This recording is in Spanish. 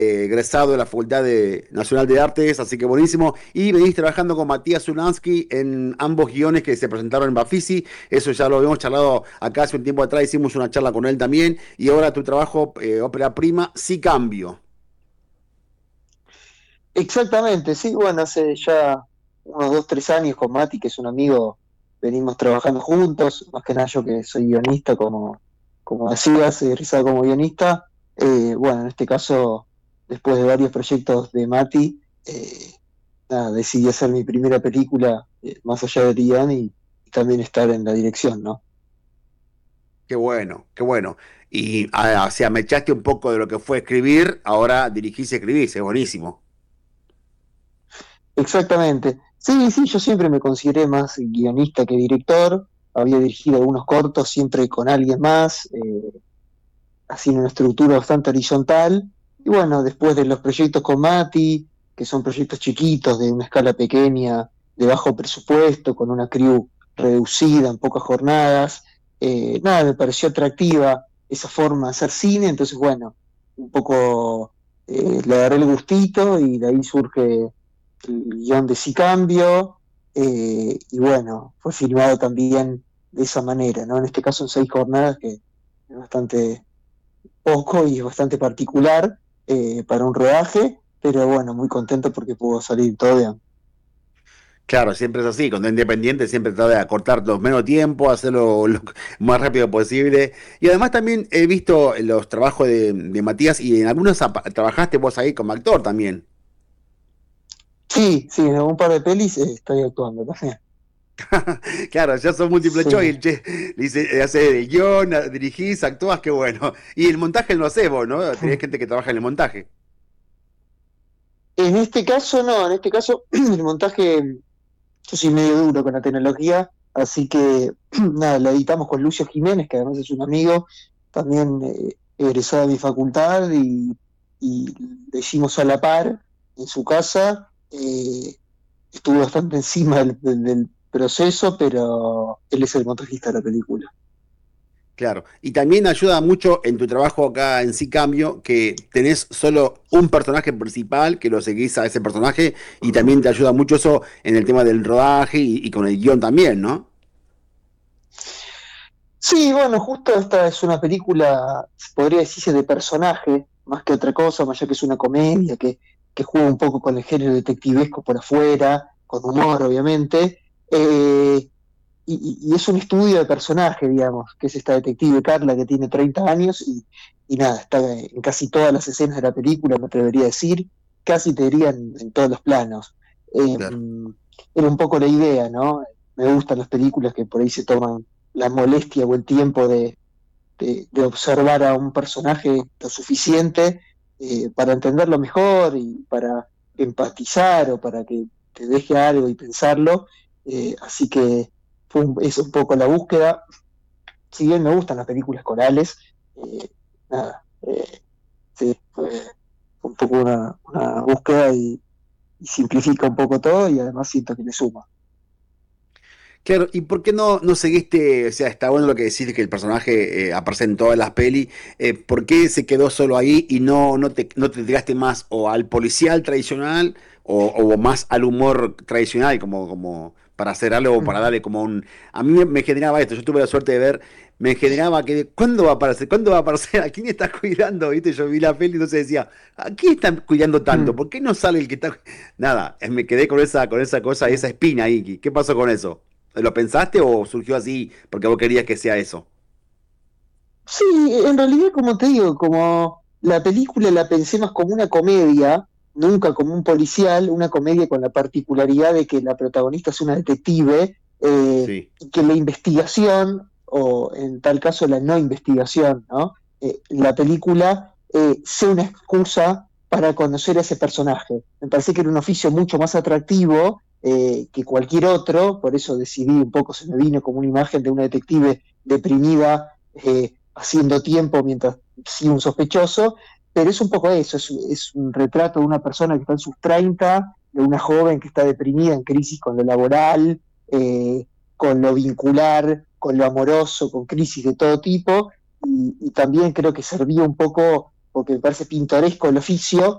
egresado de la Nacional de Artes, así que buenísimo. Y venís trabajando con Matías Zulansky en ambos guiones que se presentaron en Bafisi. Eso ya lo habíamos charlado acá hace un tiempo atrás, hicimos una charla con él también. Y ahora tu trabajo, ópera prima, Sí Cambio. Exactamente, sí, bueno, hace ya unos 2, 3 años con Mati, que es un amigo, venimos trabajando juntos, más que nada yo que soy guionista, como decías, egresado como guionista. Bueno, en este caso, después de varios proyectos de Mati, nada, decidí hacer mi primera película, más allá del guión y también estar en la dirección, ¿no? Qué bueno, qué bueno. Y o sea, me echaste un poco de lo que fue escribir, ahora dirigís y escribís, es buenísimo. Exactamente. Sí, sí, yo siempre me consideré más guionista que director. Había dirigido algunos cortos siempre con alguien más, así en una estructura bastante horizontal. Y bueno, después de los proyectos con Mati, que son proyectos chiquitos, de una escala pequeña, de bajo presupuesto, con una crew reducida en pocas jornadas, nada, me pareció atractiva esa forma de hacer cine. Entonces bueno, un poco le agarré el gustito y de ahí surge el guión de Sí Cambio. Y bueno, fue filmado también de esa manera, ¿no? En este caso en 6 jornadas, que es bastante poco y es bastante particular para un rodaje, pero bueno, muy contento porque pudo salir todo bien. Claro, siempre es así. Cuando es independiente siempre trata de acortar lo menos tiempo, hacerlo lo más rápido posible. Y además también he visto los trabajos de Matías y en algunos trabajaste vos ahí como actor también. Sí, sí, en un par de pelis estoy actuando también. Claro, ya son múltiple Sí. choice, che. Dice, haces el guión, dirigís, actuás, qué bueno. Y el montaje lo hacés vos, ¿no? Tenés gente que trabaja en el montaje. En este caso no, en este caso el montaje, yo soy medio duro con la tecnología, así que nada, la editamos con Lucio Jiménez, que además es un amigo, también egresado de mi facultad, y lo hicimos a la par en su casa. Estuve bastante encima del proceso, pero él es el montajista de la película. Claro, y también ayuda mucho en tu trabajo acá en Sí Cambio que tenés solo un personaje principal, que lo seguís a ese personaje, y también te ayuda mucho eso en el tema del rodaje y con el guión también, ¿no? Sí, bueno, justo esta es una película, podría decirse de personaje, más que otra cosa, más allá que es una comedia que juega un poco con el género detectivesco por afuera, con humor, obviamente. Y es un estudio de personaje, digamos, que es esta detective Carla que tiene 30 años y nada, está en casi todas las escenas de la película, me atrevería a decir, casi te diría en todos los planos. Claro. Era un poco la idea, ¿no? Me gustan las películas que por ahí se toman la molestia o el tiempo de observar a un personaje lo suficiente para entenderlo mejor y para empatizar o para que te deje algo y pensarlo. Así que es un poco la búsqueda. Si bien me gustan las películas corales, nada, sí, fue un poco una búsqueda y simplifica un poco todo y además siento que le suma. Claro, ¿y por qué no seguiste? O sea, está bueno lo que decís de que el personaje aparece en todas las pelis. ¿Por qué se quedó solo ahí y no te tiraste más o al policial tradicional o más al humor tradicional, como para hacer algo, para darle como un... A mí me generaba esto, yo tuve la suerte de ver, me generaba que, ¿cuándo va a aparecer? ¿Cuándo va a aparecer? ¿A quién está cuidando? ¿Viste? Yo vi la peli y entonces decía, ¿a quién están cuidando tanto? ¿Por qué no sale el que está...? Nada, me quedé con esa cosa, esa espina ahí. ¿Qué pasó con eso? ¿Lo pensaste o surgió así porque vos querías que sea eso? Sí, en realidad, como te digo, como la película la pensé más como una comedia, nunca como un policial, una comedia con la particularidad de que la protagonista es una detective Sí, y que la investigación, o en tal caso la no investigación, ¿no? La película sea una excusa para conocer a ese personaje. Me parece que era un oficio mucho más atractivo que cualquier otro, por eso decidí un poco, se me vino como una imagen de una detective deprimida haciendo tiempo mientras sigue un sospechoso, pero es un poco eso, es un retrato de una persona que está en sus 30, de una joven que está deprimida, en crisis con lo laboral, con lo vincular, con lo amoroso, con crisis de todo tipo, y también creo que servía un poco, porque me parece pintoresco el oficio,